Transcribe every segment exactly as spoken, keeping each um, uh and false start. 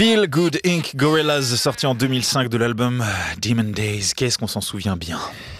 Feel Good Incorporated. Gorillaz, sorti en deux mille cinq de l'album Demon Days. Qu'est-ce qu'on s'en souvient bien.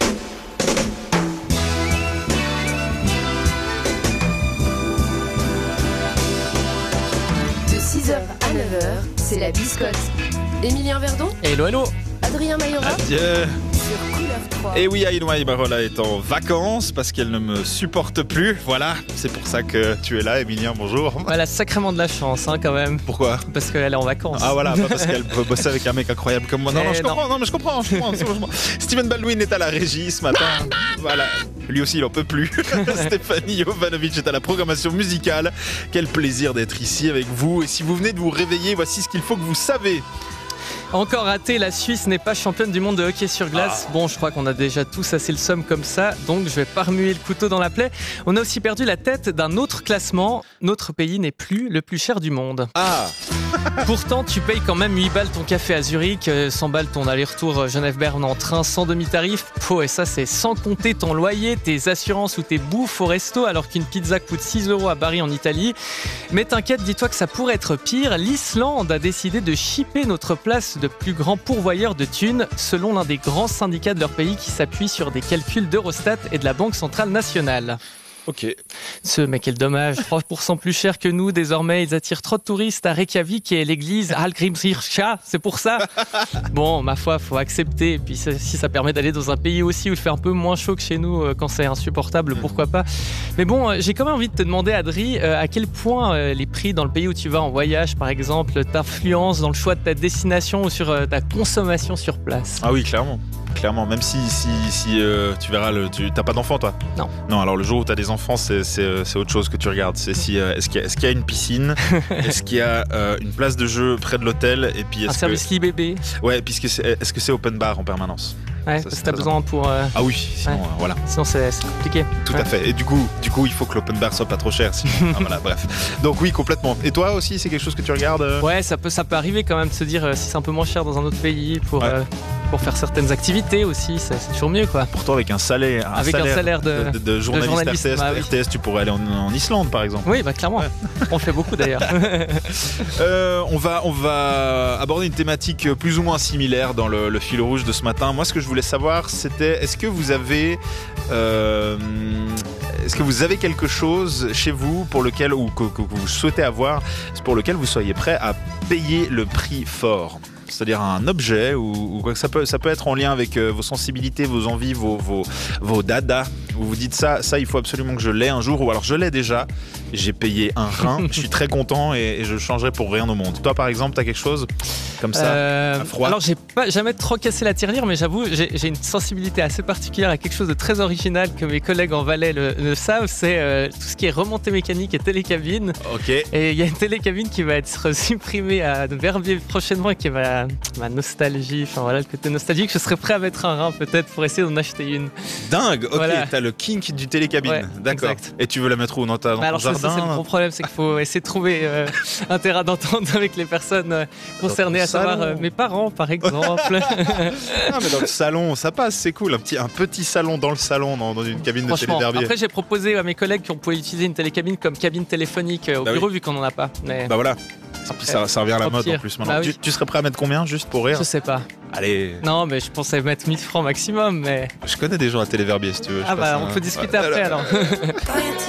De six heures à neuf heures, c'est la biscotte. Emilien Verdon, Hello, hello. Adrien Mayora, Adieu. sur Couleur trois. Et oui, Aïnoa Ibarola est en vacances parce qu'elle ne me supporte plus. Voilà, c'est pour ça que tu es là, Emilien, bonjour. Elle a sacrément de la chance, hein, quand même. Pourquoi ? Parce qu'elle est en vacances. Ah voilà, pas parce qu'elle peut bosser avec un mec incroyable comme moi. Non, Eh non, je non. comprends, non, mais je comprends, je comprends, je comprends. Steven Baldwin est à la régie ce matin. Voilà, lui aussi il en peut plus. Stéphanie Jovanovic est à la programmation musicale. Quel plaisir d'être ici avec vous. Et si vous venez de vous réveiller, voici ce qu'il faut que vous savez. Encore raté, la Suisse n'est pas championne du monde de hockey sur glace. Ah. Bon, je crois qu'on a déjà tous assez le somme comme ça, donc je vais pas remuer le couteau dans la plaie. On a aussi perdu la tête d'un autre classement. Notre pays n'est plus le plus cher du monde. Ah, Pourtant, tu payes quand même huit balles ton café à Zurich, euh, cent balles ton aller-retour Genève-Berne en train sans demi-tarif. Pau, et ça, c'est sans compter ton loyer, tes assurances ou tes bouffes au resto, alors qu'une pizza coûte six euros à Bari en Italie. Mais t'inquiète, dis-toi que ça pourrait être pire. L'Islande a décidé de chipper notre place de plus grand pourvoyeur de thunes, selon l'un des grands syndicats de leur pays qui s'appuie sur des calculs d'Eurostat et de la Banque Centrale Nationale. ok. Ce mec, quel dommage, trois pour cent plus cher que nous. Désormais, ils attirent trop de touristes à Reykjavik et l'église Hallgrímskirkja, c'est pour ça. Bon, ma foi, faut accepter. Et puis si ça permet d'aller dans un pays aussi où il fait un peu moins chaud que chez nous euh, quand c'est insupportable, pourquoi pas. Mais bon, euh, j'ai quand même envie de te demander, Adri, euh, à quel point euh, les prix dans le pays où tu vas en voyage, par exemple, t'influencent dans le choix de ta destination ou sur euh, ta consommation sur place. Ah oui, clairement. Clairement, même si, si, si euh, tu verras, le, tu t'as pas d'enfant toi ? Non. Non, alors le jour où tu as des enfants, c'est, c'est, c'est autre chose que tu regardes. C'est si, euh, est-ce, qu'il y a, est-ce qu'il y a une piscine ? Est-ce qu'il y a euh, une place de jeu près de l'hôtel ? Et puis Un est-ce service que... lit bébé. Ouais, puisque c'est, est-ce que c'est open bar en permanence ? Ouais, Ça, parce c'est que t'as très besoin pour. euh, Ah oui, sinon Ouais. euh, voilà. Sinon, c'est, c'est compliqué. Tout Ouais. à fait. Et du coup, du coup, il faut que l'open bar soit pas trop cher. Sinon... ah, voilà, bref. Donc oui, complètement. Et toi aussi, c'est quelque chose que tu regardes euh Ouais, ça peut, ça peut arriver quand même de se dire euh, si c'est un peu moins cher dans un autre pays pour, Ouais. euh, pour faire certaines activités aussi, c'est, c'est toujours mieux quoi. Pourtant, avec un salaire, un Avec un salaire, salaire de- de, de journaliste, journaliste, R T S, bah oui. R T S, tu pourrais aller en, en Islande, par exemple. Oui, bah clairement. On le fait beaucoup d'ailleurs. Euh, on va, on va aborder une thématique plus ou moins similaire dans le, le fil rouge de ce matin. Moi, ce que je voulais savoir, c'était est-ce que vous avez, euh, est-ce que vous avez quelque chose chez vous pour lequel ou que, que vous souhaitez avoir, pour lequel vous soyez prêt à payer le prix fort? C'est-à-dire un objet ou, ou quoi que ça peut, ça peut être en lien avec euh, vos sensibilités, vos envies, vos, vos, vos dadas. Vous vous dites ça, ça il faut absolument que je l'ai un jour, ou alors je l'ai déjà. J'ai payé un rein, je suis très content et, et je le changerai pour rien au monde. Toi par exemple, t'as quelque chose comme ça Euh, à froid. alors j'ai pas jamais trop cassé la tirelire, mais j'avoue j'ai, j'ai une sensibilité assez particulière à quelque chose de très original que mes collègues en Valais le, le savent, c'est euh, tout ce qui est remontée mécanique et télécabine. Ok. Et il y a une télécabine qui va être supprimée à Verbier prochainement et qui va ma nostalgie, enfin voilà le côté nostalgique. Je serais prêt à mettre un rein peut-être pour essayer d'en acheter une. Dingue. Ok. Voilà. T'as le kink du télécabine. Ouais, D'accord. exact. Et tu veux la mettre où dans ta dans Alors ton ça, ça, jardin c'est le gros problème, c'est qu'il faut essayer de trouver euh, un terrain d'entente avec les personnes euh, concernées, ton à savoir salon. euh, mes parents par exemple. Ah mais dans le salon, ça passe, c'est cool. Un petit, un petit salon dans le salon, dans, dans une cabine de Franchement, téléverbier. après j'ai proposé à mes collègues qu'on pouvait utiliser une télécabine comme cabine téléphonique euh, au Bah bureau vu qu'on en a pas. Mais Bah voilà. Et puis ça, ça revient à la au mode pire. en plus maintenant. Bah oui. tu, tu serais prêt à mettre combien juste pour rire? je sais pas. Allez, Non, mais je pensais mettre mille francs maximum. Mais je connais des gens à téléverbier si tu veux. je ah passe bah un- on peut discuter Ouais, après voilà. alors.